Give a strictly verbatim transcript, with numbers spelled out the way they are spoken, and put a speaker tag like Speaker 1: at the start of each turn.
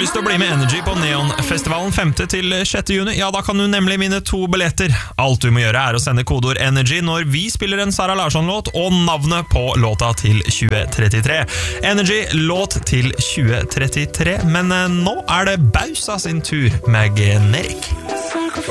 Speaker 1: lyst til å bli med Energy på Neon-festivalen femte til sjette juni, ja, da kan du nemlig vinne to billetter. Alt du må gjøre er å sende kodeord Energy når vi spiller en Sara Larsson-låt og navnet på låta til tjue trettitre. Energy, låt til tjue trettitre, men nå er det Bausa sin tur med Generik.